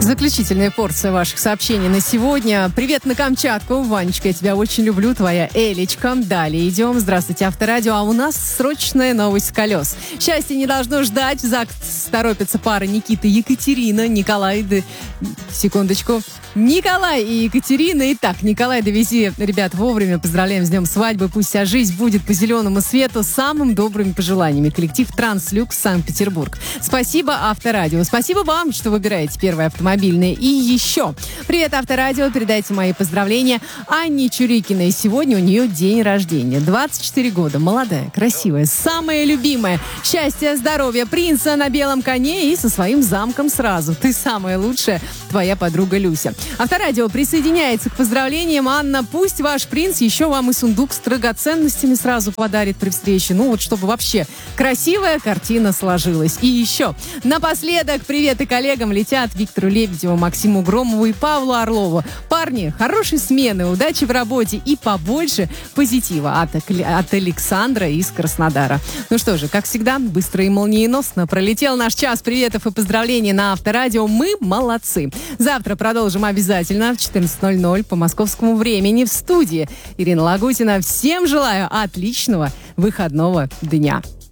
Заключительная порция ваших сообщений на сегодня. Привет на Камчатку. Ванечка, я тебя очень люблю. Твоя Элечка. Далее идем. Здравствуйте, Авторадио. А у нас срочная новость с колес. Счастье не должно ждать. В ЗАГС торопится пара Никита и Екатерина. Секундочку. Николай и Екатерина. Итак, Николай, довези ребят вовремя. Поздравляем с днем свадьбы. Пусть вся жизнь будет по зеленому свету. С самым добрыми пожеланиями. Коллектив Транслюкс, Санкт-Петербург. Спасибо, Авторадио. Спасибо вам, что выбираете первый автомобильный. И еще. Привет, Авторадио. Передайте мои поздравления Анне Чурикиной. Сегодня у нее день рождения. 24 года. Молодая, красивая, самая любимая. Счастья, здоровья, принца на белом коне и со своим замком сразу. Ты самая лучшая, твоя подруга Люся. Авторадио присоединяется к поздравлениям. Анна, пусть ваш принц еще вам и сундук с драгоценностями сразу подарит при встрече. Ну вот, чтобы вообще красивая картина сложилась. И еще. Напоследок, привет и коллегам летят Виктору Лебедеву, Максиму Громову и Павлу Орлову. Парни, хорошей смены, удачи в работе и побольше позитива от Александра из Краснодара. Ну что же, как всегда, быстро и молниеносно пролетел наш час приветов и поздравлений на Авторадио. Мы молодцы. Завтра продолжим обязательно в 14:00 по московскому времени в студии. Ирина Лагутина. Всем желаю отличного выходного дня.